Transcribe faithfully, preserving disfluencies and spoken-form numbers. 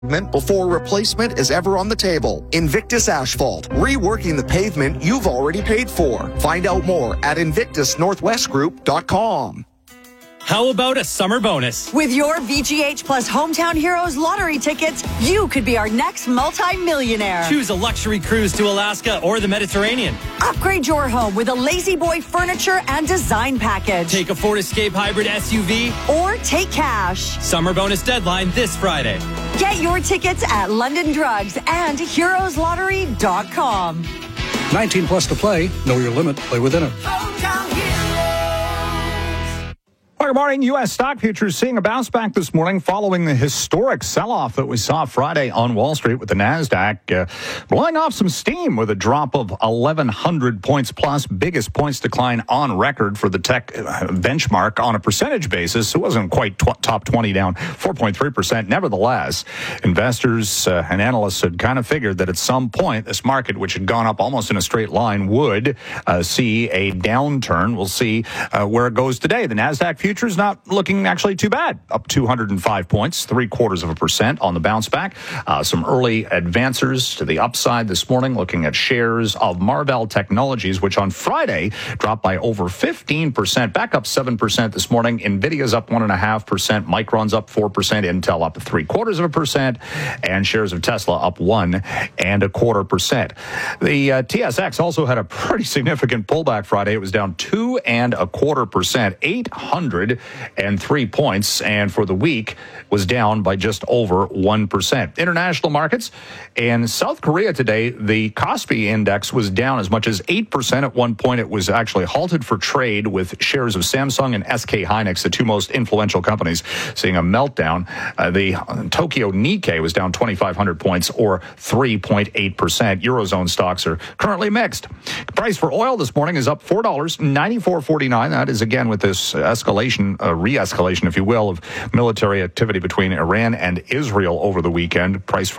before replacement is ever on the table. Invictus Asphalt, reworking the pavement you've already paid for. Find out more at invictus northwest group dot com. How about a summer bonus? With your V G H Plus Hometown Heroes lottery tickets, you could be our next multi-millionaire. Choose a luxury cruise to Alaska or the Mediterranean. Upgrade your home with a Lazy Boy furniture and design package. Take a Ford Escape Hybrid S U V. Or take cash. Summer bonus deadline this Friday. Get your tickets at London Drugs and heroes lottery dot com. nineteen plus to play. Know your limit. Play within it. Hometown Heroes. Well, good morning. U S stock futures seeing a bounce back this morning following the historic sell-off that we saw Friday on Wall Street with the NASDAQ uh, blowing off some steam with a drop of eleven hundred points plus, biggest points decline on record for the tech benchmark on a percentage basis. It wasn't quite tw- top twenty, down four point three percent. Nevertheless, investors uh, and analysts had kind of figured that at some point this market, which had gone up almost in a straight line, would uh, see a downturn. We'll see uh, where it goes today. The NASDAQ futures Futures not looking actually too bad. Up two hundred five points, three quarters of a percent on the bounce back. Uh, some early advancers to the upside this morning, looking at shares of Marvell Technologies, which on Friday dropped by over fifteen percent, back up seven percent this morning. NVIDIA's up one point five percent, Micron's up four percent, Intel up three quarters of a percent, and shares of Tesla up one and a quarter percent. The uh, T S X also had a pretty significant pullback Friday. It was down two and a quarter percent, eight hundred and three points, and for the week was down by just over one percent. International markets in South Korea today, the Kospi index was down as much as eight percent. At one point, it was actually halted for trade, with shares of Samsung and S K Hynix, the two most influential companies, seeing a meltdown. Uh, the Tokyo Nikkei was down twenty-five hundred points, or three point eight percent. Eurozone stocks are currently mixed. Price for oil this morning is up four dollars and ninety-four cents and forty-nine cents. That is, again, with this escalation, a re-escalation, if you will, of military activity between Iran and Israel over the weekend. Price for